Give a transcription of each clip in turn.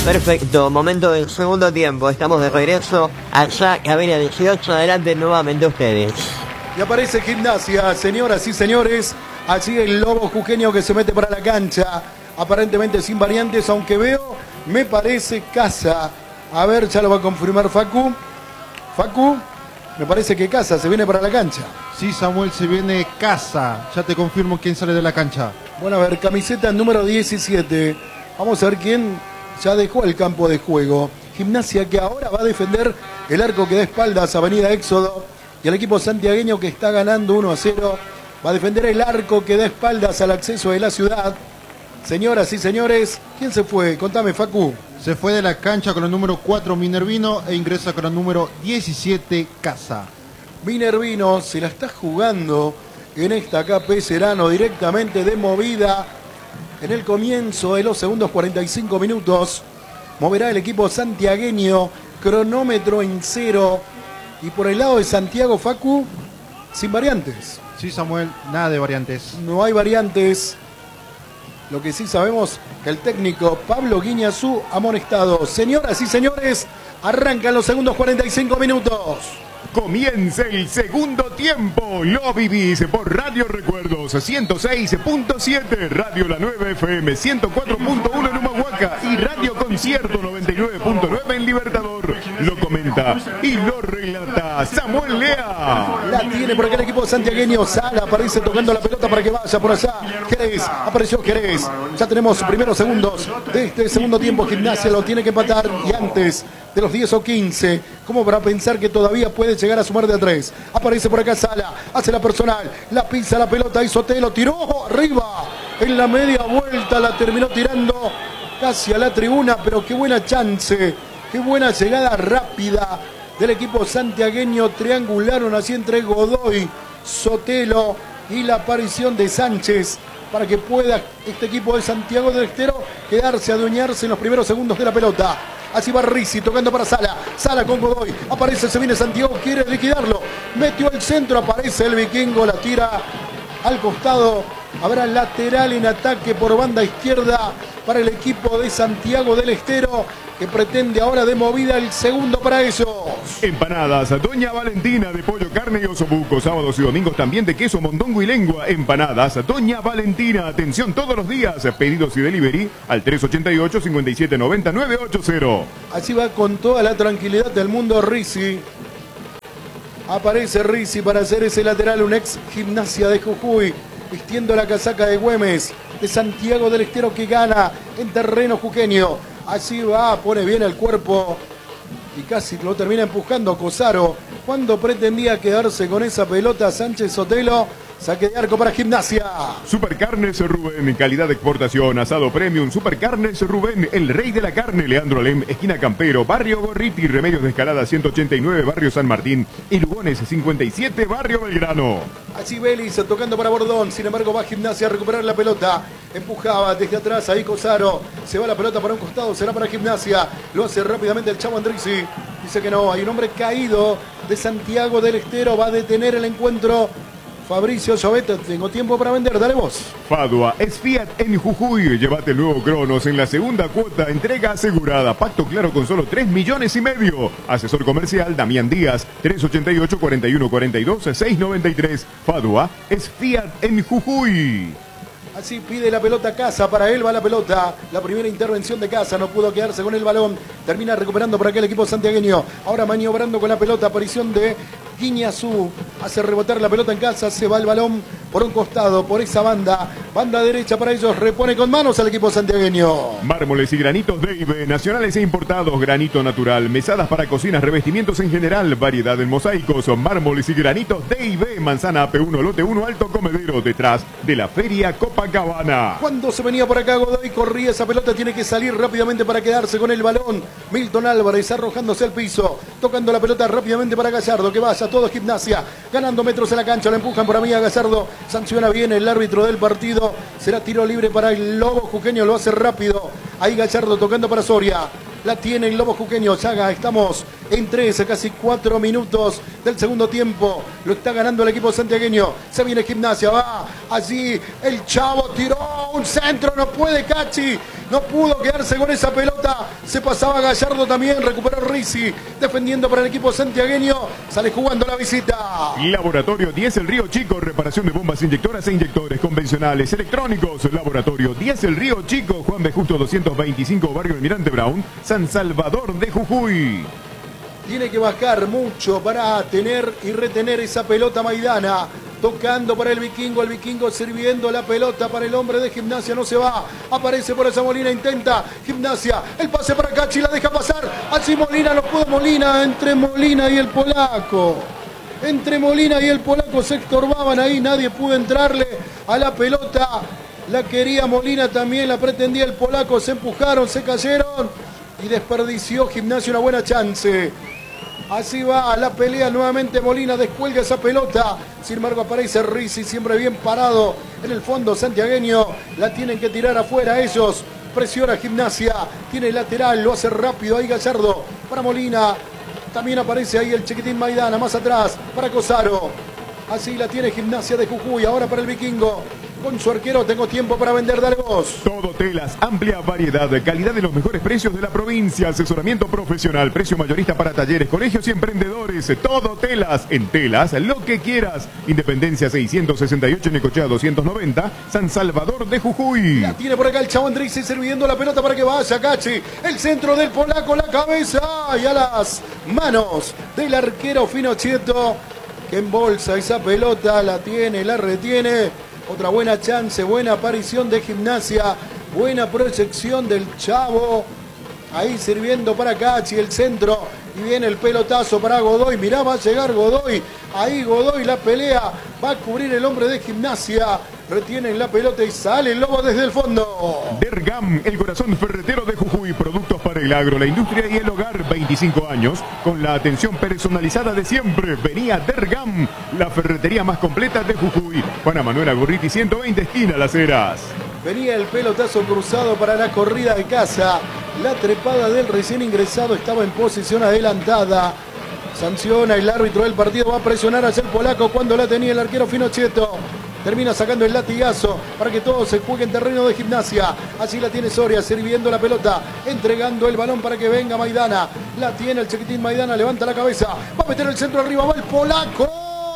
Perfecto, momento del segundo tiempo. Estamos de regreso allá, cabina 18. Adelante nuevamente ustedes. Y aparece Gimnasia, señoras y señores. Allí el lobo jujeño que se mete para la cancha. Aparentemente sin variantes, aunque veo, me parece Casa. A ver, ya lo va a confirmar Facu. Facu, me parece que Casa se viene para la cancha. Sí, Samuel, se viene Casa. Ya te confirmo quién sale de la cancha. Bueno, a ver, camiseta número 17. Vamos a ver quién ya dejó el campo de juego. Gimnasia que ahora va a defender el arco que da espaldas a Avenida Éxodo. Y el equipo santiagueño que está ganando 1-0 va a defender el arco que da espaldas al acceso de la ciudad. Señoras y señores, ¿quién se fue? Contame, Facu. Se fue de la cancha con el número 4 Minervino e ingresa con el número 17 Casa. Minervino se la está jugando en esta KP Serrano directamente de movida. En el comienzo de los segundos 45 minutos moverá el equipo santiagueño, cronómetro en 0. Y por el lado de Santiago, Facu, sin variantes. Sí, Samuel, nada de variantes. No hay variantes. Lo que sí sabemos que el técnico Pablo Guiñazú ha amonestado. Señoras y señores, arrancan los segundos 45 minutos. Comienza el segundo tiempo. Lo vivís por Radio Recuerdos 106.7, Radio La 9 FM 104.1 en Humahuaca y Radio Concierto 99.9 en Libertador. Lo comenta y lo relata Samuel Lea. La tiene por acá el equipo santiagueño. Sala aparece tocando la pelota para que vaya por allá. Jerez, apareció Jerez. Ya tenemos primeros segundos de este segundo tiempo. Gimnasia lo tiene que empatar y antes de los 10 o 15, como para pensar que todavía puede llegar a sumar de a 3. Aparece por acá Sala, hace la personal, la pisa la pelota y Sotelo tiró arriba. En la media vuelta la terminó tirando casi a la tribuna, pero qué buena chance, qué buena llegada rápida del equipo santiagueño. Triangularon así entre Godoy, Sotelo y la aparición de Sánchez para que pueda este equipo de Santiago del Estero quedarse, adueñarse en los primeros segundos de la pelota. Así va Rizzi tocando para Sala. Sala con Godoy. Aparece, se viene Santiago, quiere liquidarlo. Metió al centro, aparece el vikingo, la tira al costado. Habrá lateral en ataque por banda izquierda para el equipo de Santiago del Estero, que pretende ahora de movida el segundo para ellos. Empanadas Doña Valentina de pollo, carne y osobuco. Sábados y domingos también de queso, mondongo y lengua. Empanadas Doña Valentina. Atención todos los días. Pedidos y delivery al 388-5790-980. Así va con toda la tranquilidad del mundo Rizzi. Aparece Rizzi para hacer ese lateral, un ex Gimnasia de Jujuy, vistiendo la casaca de Güemes, de Santiago del Estero, que gana en terreno jujeño. Así va, pone bien el cuerpo y casi lo termina empujando Cosaro cuando pretendía quedarse con esa pelota. Sánchez Sotelo, saque de arco para Gimnasia. Supercarnes Rubén, calidad de exportación, asado premium. Supercarnes Rubén, el rey de la carne. Leandro Alem, esquina Campero, barrio Gorriti, Remedios de Escalada 189, barrio San Martín y Lugones 57, barrio Belgrano. Así Vélez tocando para Bordón, sin embargo va Gimnasia a recuperar la pelota. Empujaba desde atrás ahí Cosaro, se va la pelota para un costado, será para Gimnasia. Lo hace rápidamente el Chavo Andrisi. Dice que no, hay un hombre caído de Santiago del Estero, va a detener el encuentro. Fabricio Llobet, tengo tiempo para vender, dale vos. Fadua es Fiat en Jujuy. Llévate el nuevo Cronos en la segunda cuota, entrega asegurada. Pacto claro con solo 3,5 millones. Asesor comercial Damián Díaz, 388-4142-693. Fadua es Fiat en Jujuy. Así pide la pelota Casa, para él va la pelota. La primera intervención de Casa, no pudo quedarse con el balón. Termina recuperando por aquel equipo santiagueño. Ahora maniobrando con la pelota, aparición de Guiñazú. Hace rebotar la pelota en Casa, se va el balón por un costado, por esa banda. Banda derecha para ellos, repone con manos al equipo santiagueño. Mármoles y granitos Dave, nacionales e importados, granito natural, mesadas para cocinas, revestimientos en general, variedad en mosaicos, mármoles y granitos Dave, manzana AP1, lote 1, Alto Comedero, detrás de la Feria Copacabana. Cuando se venía por acá Godoy, corría esa pelota, tiene que salir rápidamente para quedarse con el balón. Milton Álvarez arrojándose al piso, tocando la pelota rápidamente para Gallardo, que vaya todo Gimnasia, ganando metros en la cancha, la empujan por amiga Gallardo, sanciona bien el árbitro del partido, será tiro libre para el Lobo Jujeño, lo hace rápido, ahí Gallardo tocando para Soria, la tiene el Lobo Jujeño, Chaga, estamos en 13, casi 4 minutos del segundo tiempo. Lo está ganando el equipo santiagueño. Se viene Gimnasia, va allí. El Chavo tiró un centro, no puede Cachi. No pudo quedarse con esa pelota. Se pasaba Gallardo también, recuperó Rizzi. Defendiendo para el equipo santiagueño. Sale jugando la visita. Laboratorio 10 El Río Chico, reparación de bombas inyectoras e inyectores convencionales electrónicos. Laboratorio 10 El Río Chico, Juan B. Justo 225, Barrio Almirante Brown, San Salvador de Jujuy. Tiene que bajar mucho para tener y retener esa pelota Maidana. Tocando para el vikingo sirviendo la pelota para el hombre de Gimnasia, no se va, aparece por esa Molina, intenta Gimnasia, el pase para Cachi, la deja pasar, así Molina, no pudo Molina, entre Molina y el polaco se estorbaban ahí, nadie pudo entrarle a la pelota, la quería Molina también, la pretendía el polaco, se empujaron, se cayeron y desperdició Gimnasia una buena chance. Así va la pelea nuevamente, Molina descuelga esa pelota, sin embargo aparece Rizzi, siempre bien parado en el fondo santiagueño, la tienen que tirar afuera ellos, presiona Gimnasia, tiene lateral, lo hace rápido ahí Gallardo, para Molina, también aparece ahí el chiquitín Maidana, más atrás, para Cosaro, así la tiene Gimnasia de Jujuy, ahora para el vikingo. Con su arquero tengo tiempo para vender, dale vos. Todo Telas, amplia variedad, calidad de los mejores precios de la provincia, asesoramiento profesional, precio mayorista para talleres, colegios y emprendedores. Todo Telas, en Telas, lo que quieras. Independencia 668, Necochea 290, San Salvador de Jujuy. La tiene por acá el Chavo Andrés sirviendo la pelota para que vaya Cachi. El centro del polaco, la cabeza y a las manos del arquero Finocchieto, que embolsa esa pelota, la tiene, la retiene. Otra buena chance, buena aparición de Gimnasia, buena proyección del Chavo. Ahí sirviendo para Cachi el centro y viene el pelotazo para Godoy. Mirá, va a llegar Godoy. Ahí Godoy la pelea, va a cubrir el hombre de Gimnasia. Retienen la pelota y sale el Lobo desde el fondo. Dergam, el corazón ferretero de Jujuy, productos para el agro, la industria y el hogar, 25 años, con la atención personalizada de siempre. Venía Dergam, la ferretería más completa de Jujuy. Juana Manuela Gorriti, 120, esquina Las Heras. Venía el pelotazo cruzado para la corrida de casa. La trepada del recién ingresado estaba en posición adelantada. Sanciona el árbitro del partido, va a presionar hacia el polaco cuando la tenía el arquero Finocchieto. Termina sacando el latigazo para que todo se juegue en terreno de Gimnasia. Así la tiene Soria, sirviendo la pelota, entregando el balón para que venga Maidana. La tiene el chiquitín Maidana, levanta la cabeza, va a meter el centro arriba, va el polaco.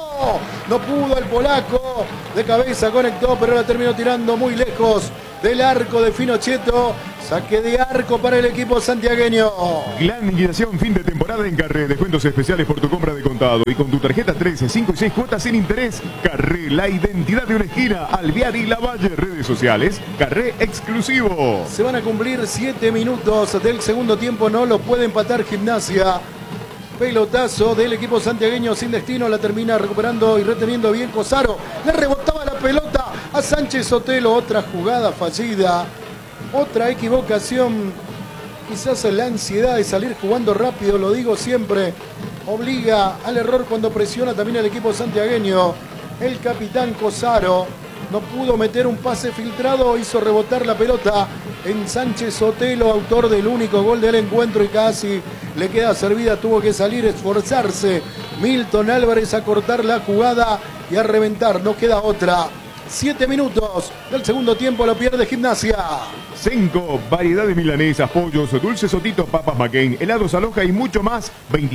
No pudo el polaco, de cabeza conectó, pero la terminó tirando muy lejos del arco de Finocchieto. Saque de arco para el equipo santiagueño. Gran liquidación fin de temporada en Carré. Descuentos especiales por tu compra de contado. Y con tu tarjeta 13, 5 y 6 cuotas sin interés. Carré, la identidad de una esquina. Alvear y Lavalle. Redes sociales. Carré exclusivo. Se van a cumplir 7 minutos del segundo tiempo. No lo puede empatar Gimnasia. Pelotazo del equipo santiagueño sin destino. La termina recuperando y reteniendo bien Cosaro. Le rebotaba la pelota a Sánchez Sotelo. Otra jugada fallida. Otra equivocación, quizás la ansiedad de salir jugando rápido, lo digo siempre, obliga al error cuando presiona también el equipo santiagueño. El capitán Cosaro no pudo meter un pase filtrado, hizo rebotar la pelota en Sánchez Sotelo, autor del único gol del encuentro y casi le queda servida, tuvo que salir, esforzarse Milton Álvarez a cortar la jugada y a reventar, no queda otra. 7 minutos del segundo tiempo, lo pierde Gimnasia. Senco, variedad de milanesas, pollos, dulces sotitos, papas McCain, helados Aloja y mucho más.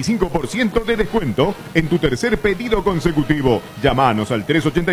25% de descuento en tu tercer pedido consecutivo. Llámanos al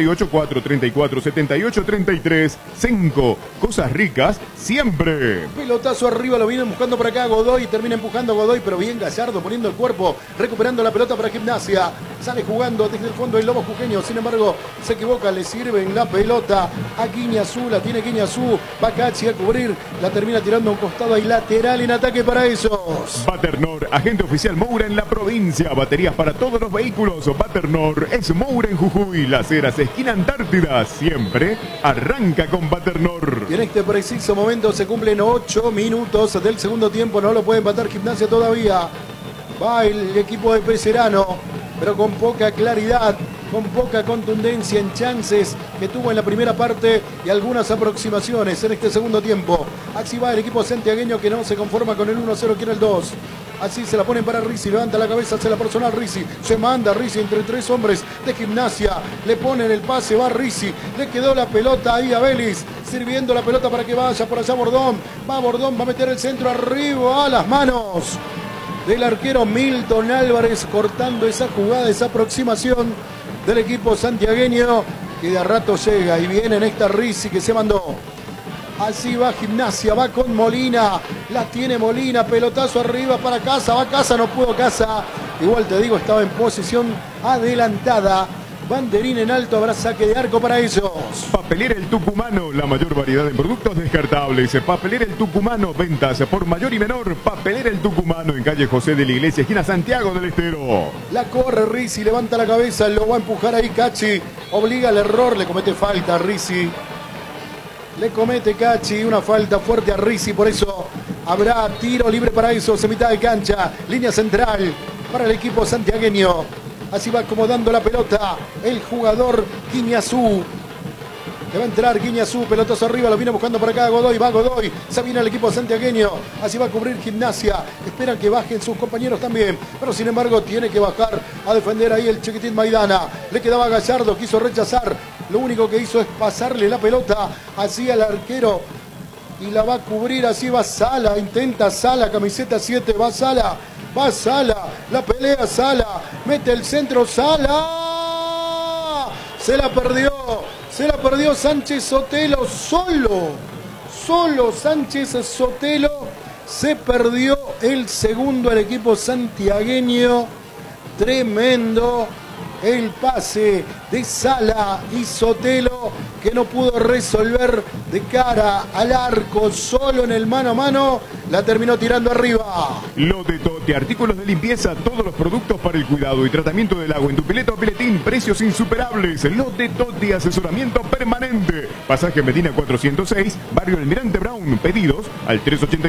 388-434-7833. Senco, cosas ricas siempre. Pelotazo arriba, lo viene buscando por acá Godoy, termina empujando Godoy, pero bien Gallardo poniendo el cuerpo, recuperando la pelota para Gimnasia. Sale jugando desde el fondo el Lobo jujeño, sin embargo se equivoca, le sirven la pelota a Guiñazú, la tiene Guiñazú, va Cachi a cubrir, la termina tirando a un costado y lateral en ataque para ellos. Baternor, agente oficial Moura en la provincia, baterías para todos los vehículos. Baternor es Moura en Jujuy, Las Heras, esquina Antártida, siempre arranca con Baternor. Y en este preciso momento se cumplen 8 minutos del segundo tiempo, no lo puede empatar Gimnasia todavía. Va el equipo de Pecerano, pero con poca claridad, con poca contundencia en chances que tuvo en la primera parte y algunas aproximaciones en este segundo tiempo. Así va el equipo santiagueño que no se conforma con el 1-0, quiere el 2. Así se la ponen para Rizzi, levanta la cabeza, hace la personal Rizzi, se manda Rizzi entre 3 hombres de Gimnasia, le ponen el pase, va Rizzi, le quedó la pelota ahí a Vélez, sirviendo la pelota para que vaya por allá Bordón, va a meter el centro arriba a las manos del arquero Milton Álvarez, cortando esa jugada, esa aproximación del equipo santiagueño, que de a rato llega y viene en esta Rizzi que se mandó. Así va Gimnasia, va con Molina, la tiene Molina, pelotazo arriba para Casa, va Casa, no pudo Casa, igual te digo, estaba en posición adelantada. Banderín en alto, habrá saque de arco para ellos. Papelera El Tucumano, la mayor variedad de productos descartables. Papelera El Tucumano, ventas por mayor y menor. Papelera El Tucumano, en calle José de la Iglesia, esquina Santiago del Estero. La corre Rizzi, levanta la cabeza, lo va a empujar ahí Cachi, obliga al error, le comete falta a Rizzi. Le comete Cachi una falta fuerte a Rizzi, por eso habrá tiro libre para eso, en mitad de cancha, línea central para el equipo santiagueño. Así va acomodando la pelota el jugador Guiñazú. Le va a entrar Guiñazú, pelotazo arriba, lo viene buscando por acá Godoy, va Godoy, se viene el equipo santiagueño, así va a cubrir Gimnasia, esperan que bajen sus compañeros también, pero sin embargo tiene que bajar a defender ahí el Chiquitín Maidana, le quedaba Gallardo, quiso rechazar, lo único que hizo es pasarle la pelota así al arquero y la va a cubrir, así va Sala, intenta Sala, camiseta 7, va Sala, la pelea Sala, mete el centro Sala, se la perdió Sánchez Sotelo, solo Sánchez Sotelo, se perdió el segundo al equipo santiagueño, tremendo el pase de Sala y Sotelo, que no pudo resolver de cara al arco, solo en el mano a mano, la terminó tirando arriba. Lote Totti, artículos de limpieza, todos los productos para el cuidado y tratamiento del agua en tu pileta o piletín, precios insuperables. Lote Totti, asesoramiento permanente. Pasaje Medina 406, barrio Almirante Brown. Pedidos al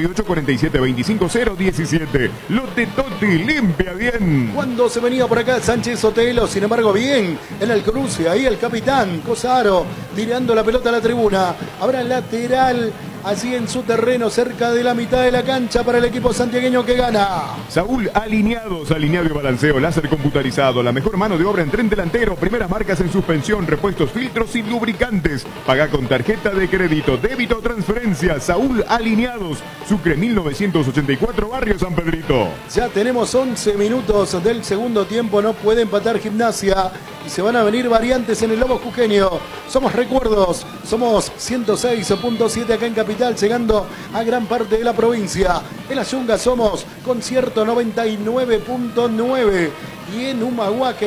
388-4725-017. Lote Totti, limpia bien. Cuando se venía por acá Sánchez Sotelo, sin embargo bien en el cruce, ahí el capitán Cosaro tirando la pelota a la tribuna. Habrá lateral así en su terreno, cerca de la mitad de la cancha para el equipo santiagueño que gana. Saúl Alineados, alineado y balanceo, láser computarizado, la mejor mano de obra en tren delantero, primeras marcas en suspensión, repuestos, filtros y lubricantes. Paga con tarjeta de crédito, débito o transferencia. Saúl Alineados, Sucre 1984, barrio San Pedrito. Ya tenemos 11 minutos del segundo tiempo, no puede empatar Gimnasia y se van a venir variantes en el Lobo Jujeño. Somos Recuerdos, somos 106.7 acá en Capital, llegando a gran parte de la provincia. En la Yunga somos Concierto 99.9 y en Humahuaca